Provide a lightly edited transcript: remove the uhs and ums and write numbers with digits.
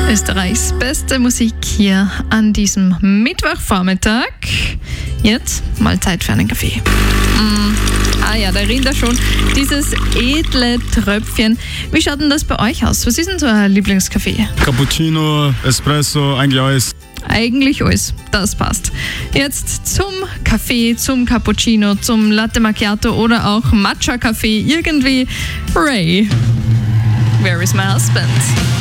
Österreichs beste Musik hier an diesem Mittwochvormittag. Jetzt mal Zeit für einen Kaffee. Ja, da riecht er schon. Dieses edle Tröpfchen. Wie schaut denn das bei euch aus? Was ist denn so euer Lieblingskaffee? Cappuccino, Espresso, eigentlich alles. Eigentlich alles, das passt. Jetzt zum Kaffee, zum Cappuccino, zum Latte Macchiato oder auch Matcha-Kaffee. Irgendwie Ray. Where is my husband?